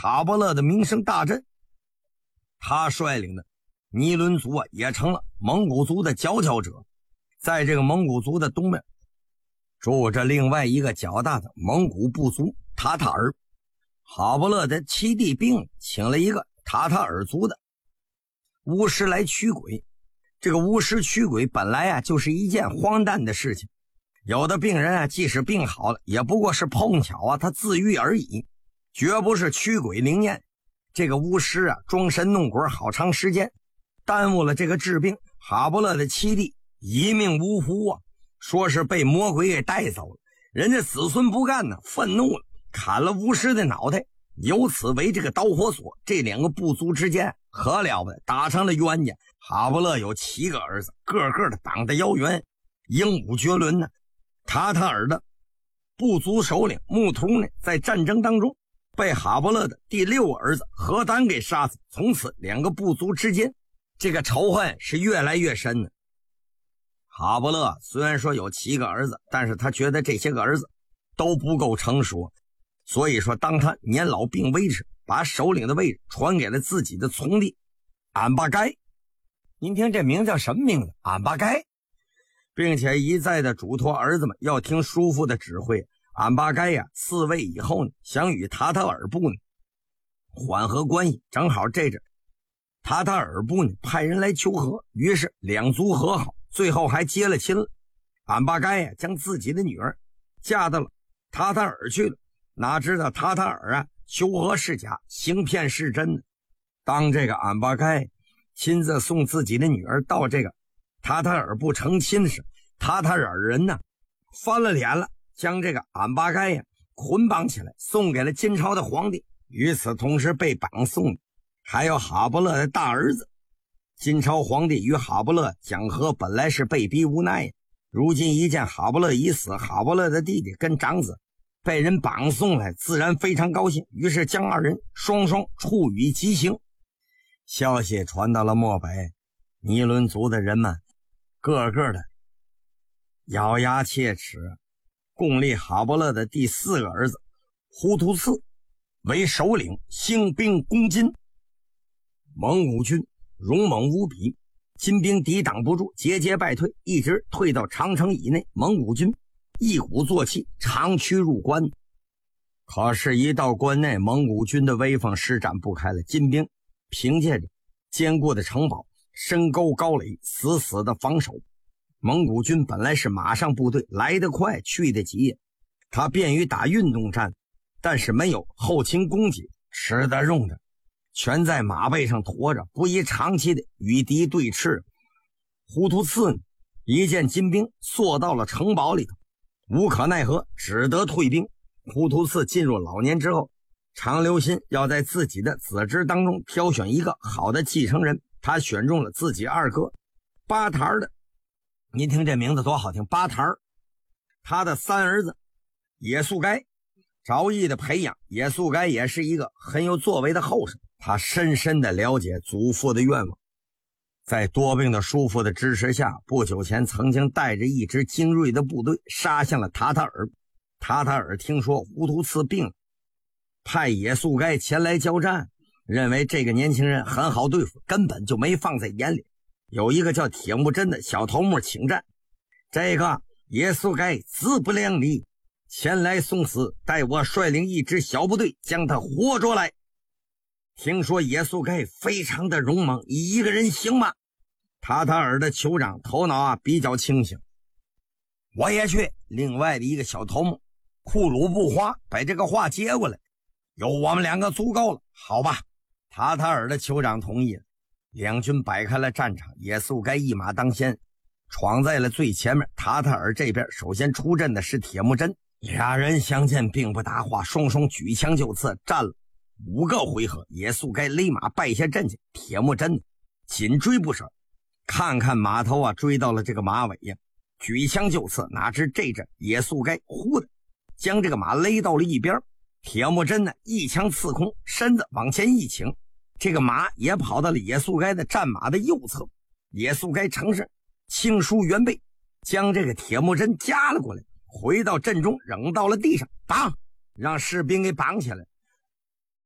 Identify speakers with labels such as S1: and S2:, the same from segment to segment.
S1: 哈伯勒的名声大振。他率领的尼伦族也成了蒙古族的佼佼者。在这个蒙古族的东面住着另外一个较大的蒙古部族塔塔尔。哈伯勒的七弟病了，请了一个塔塔尔族的巫师来驱鬼。这个巫师驱鬼本来就是一件荒诞的事情，有的病人即使病好了，也不过是碰巧他自愈而已，绝不是驱鬼灵验。这个巫师装神弄鬼好长时间，耽误了这个治病。哈伯勒的七弟一命呜呼说是被魔鬼给带走了。人家子孙不干呢，愤怒了，砍了巫师的脑袋，由此为这个导火索。这两个部族之间可了不得，打成了冤家。哈伯勒有7个儿子，个个的长得妖猿，英武绝伦呢。塔塔尔的部族首领木图呢，在战争当中被哈伯勒的第6个儿子何丹给杀死。从此两个部族之间这个仇恨是越来越深的。哈伯勒虽然说有7个儿子，但是他觉得这些个儿子都不够成熟，所以说当他年老病危时，把首领的位置传给了自己的从弟俺巴该。您听这名叫什么名字？俺巴该。并且一再的嘱托儿子们要听叔父的指挥。俺巴该嗣位以后呢，想与塔塔尔部呢缓和关系。正好这阵塔塔尔部呢派人来求和，于是两族和好，最后还结了亲了。俺巴该将自己的女儿嫁到了塔塔尔去了。哪知道塔塔尔求和是假，行骗是真的。当这个俺巴该亲自送自己的女儿到这个塔塔尔部成亲时，塔塔尔人呢翻了脸了，将这个俺巴该捆绑起来送给了金朝的皇帝。与此同时被绑送的还有哈伯勒的大儿子。金朝皇帝与哈伯勒讲和本来是被逼无奈，如今一见哈伯勒已死，哈伯勒的弟弟跟长子被人绑送来，自然非常高兴，于是将二人双双处以极刑。消息传到了漠北，尼伦族的人们个个的咬牙切齿，共立哈伯勒的第4个儿子忽图次为首领，兴兵攻金。蒙古军勇猛无比，金兵抵挡不住，节节败退，一直退到长城以内。蒙古军一鼓作气长驱入关。可是一到关内，蒙古军的威风施展不开了。金兵凭借着坚固的城堡，深沟高垒，死死的防守。蒙古军本来是马上部队，来得快去得急，他便于打运动战，但是没有后勤供给，吃的用的全在马背上驮着，不宜长期的与敌对峙。忽图次一见金兵缩到了城堡里头，无可奈何，只得退兵。忽图次进入老年之后，常留心要在自己的子侄当中挑选一个好的继承人。他选中了自己二哥巴塔的，您听这名字多好听，巴塔。他的3儿子也速该着意的培养。也速该也是一个很有作为的后生，他深深的了解祖父的愿望，在多病的叔父的支持下，不久前曾经带着一支精锐的部队杀向了塔塔尔。塔塔尔听说忽图次病了，派也速该前来交战，认为这个年轻人很好对付，根本就没放在眼里。有一个叫铁木真的小头目请战，这个也速该自不量力，前来送死，待我率领一支小部队将他活捉来。听说也速该非常的勇猛，一个人行吗？塔塔尔的酋长头脑比较清醒，我也去。另外的一个小头目库鲁布花把这个话接过来，有我们2个足够了，好吧。塔塔尔的酋长同意了，两军摆开了战场，也速该一马当先，闯在了最前面。塔塔尔这边首先出阵的是铁木真，俩人相见并不搭话，双双举枪就刺，战了5个回合，也速该勒马败下阵去。铁木真紧追不舍，看看马头追到了这个马尾举枪就刺。哪知这阵也速该忽的将这个马勒到了一边，铁木真一枪刺空，身子往前一倾，这个马也跑到了也速该的战马的右侧。也速该乘势轻舒猿背，将这个铁木真夹了过来，回到阵中扔到了地上，绑，让士兵给绑起来。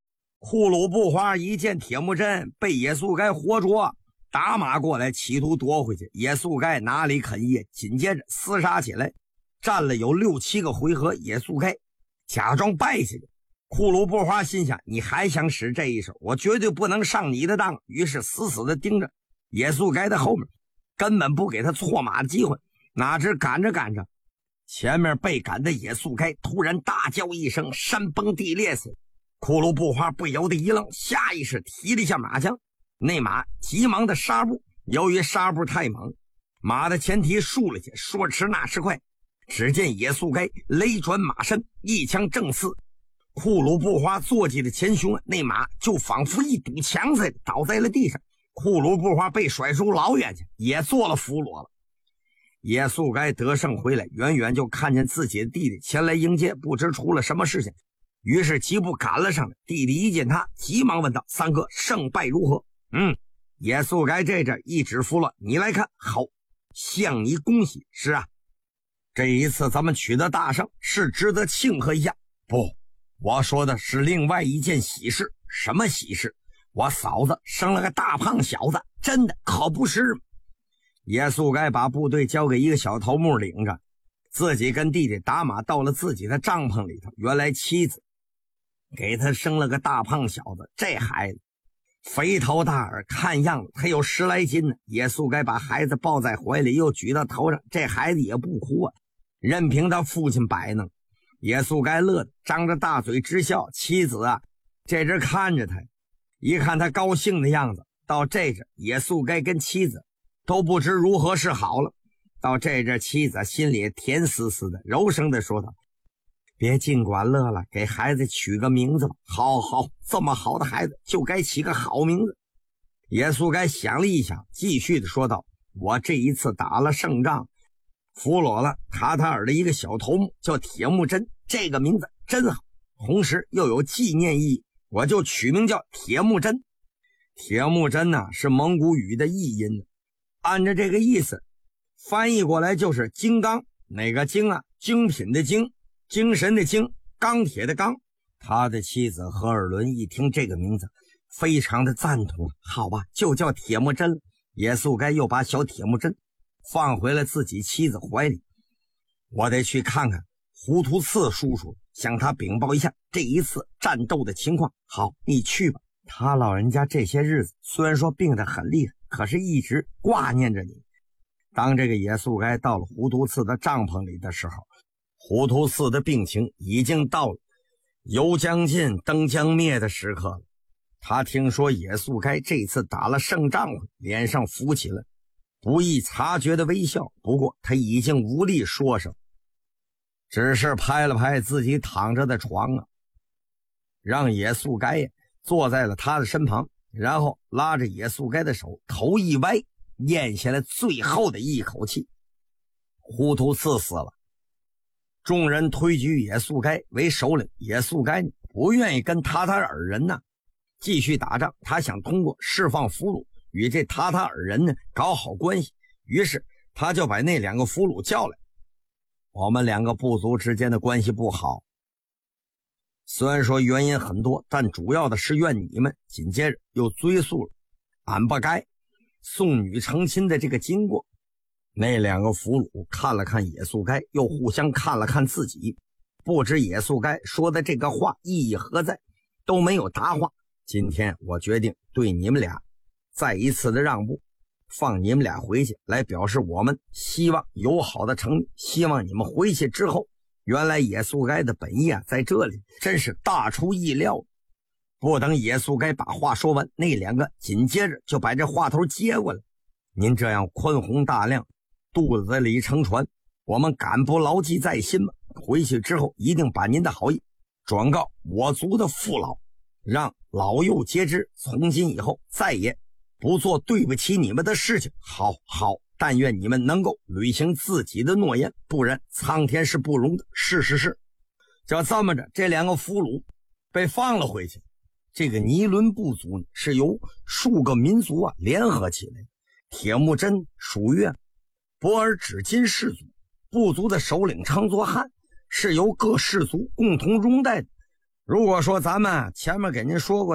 S1: 库鲁布花一见铁木真被野宿盖活捉，打马过来企图夺回去，野宿盖哪里肯耶，紧接着厮杀起来，战了有6、7个回合，野宿盖假装败下去。库鲁布花心想，你还想使这一手，我绝对不能上你的当，于是死死地盯着野宿盖的后面，根本不给他错马的机会。哪知赶着赶着，前面被赶的野宿盖突然大叫一声，山崩地裂死。库鲁布花不由得一愣，下意识提了一下马缰，那马急忙的刹步，由于刹步太猛，马的前蹄竖了起，说迟那时快，只见野宿盖雷转马身，一枪正刺库鲁布花坐骑的前胸，那马就仿佛一堵墙似的倒在了地上。库鲁布花被甩出老远去，也做了俘虏了。野宿盖得胜回来，远远就看见自己的弟弟前来迎接，不知出了什么事情，于是急步赶了上来。弟弟一见他，急忙问道：“三哥，胜败如何？”野宿盖这阵一指俘虏：“你来看，好，向你恭喜。是啊，这一次咱们取得大胜，是值得庆贺一下。不，我说的是另外一件喜事。什么喜事？我嫂子生了个大胖小子，真的可不是吗？”野宿盖把部队交给一个小头目领着，自己跟弟弟打马到了自己的帐篷里头。原来妻子给他生了个大胖小子，这孩子肥头大耳，看样子他有10来斤呢。野宿盖把孩子抱在怀里，又举到头上，这孩子也不哭啊，任凭他父亲摆弄。野宿盖乐得张着大嘴直笑。妻子啊，这阵看着他，一看他高兴的样子，到这阵野宿盖跟妻子都不知如何是好了。到这阵妻子心里甜丝丝的，柔声的说道：“别尽管乐了，给孩子取个名字吧。好，这么好的孩子就该起个好名字。”野宿盖想了一想，继续的说道：“我这一次打了胜仗，俘虏了塔塔尔的一个小头目，叫铁木真，这个名字真好，同时又有纪念意义，我就取名叫铁木真。”铁木真呢，是蒙古语的译音，按照这个意思翻译过来就是金刚。哪个精啊？精品的精，精神的精，钢铁的钢。他的妻子何尔伦一听这个名字，非常的赞同。好吧，就叫铁木真了。野宿盖又把小铁木真放回了自己妻子怀里。我得去看看胡图次叔叔，向他禀报一下这一次战斗的情况。好，你去吧。他老人家这些日子虽然说病得很厉害，可是一直挂念着你。当这个野宿盖到了胡图次的帐篷里的时候，胡图次的病情已经到了油将尽灯将灭的时刻了。他听说野宿盖这次打了胜仗，脸上浮起了不易察觉的微笑，不过他已经无力说什么，只是拍了拍自己躺着的床啊，让野宿盖坐在了他的身旁，然后拉着野宿盖的手，头一歪，咽下了最后的一口气。胡图次死了，众人推举野宿盖为首领。野宿盖不愿意跟塔塔尔人继续打仗，他想通过释放俘虏与这塔塔尔人搞好关系，于是他就把那2个俘虏叫来。我们2个部族之间的关系不好，虽然说原因很多，但主要的是怨你们。紧接着又追溯了俺不该送女成亲的这个经过。那2个俘虏看了看野宿盖，又互相看了看自己，不知野宿盖说的这个话意义何在，都没有答话。今天我决定对你们俩再一次的让步，放你们俩回去，来表示我们希望友好的诚意。希望你们回去之后，原来野宿盖的本意在这里，真是大出意料。不等野宿盖把话说完，那2个紧接着就把这话头接过来。您这样宽宏大量，肚子里乘船，我们敢不牢记在心吗？回去之后一定把您的好意转告我族的父老，让老幼皆知，从今以后再也不做对不起你们的事情。好，但愿你们能够履行自己的诺言，不然苍天是不容的。是。就这么着，这2个俘虏被放了回去。这个尼伦部族是由数个民族联合起来。铁木真属于博尔只金氏族，部族的首领称作汉，是由各氏族共同拥戴的。如果说咱们前面给您说过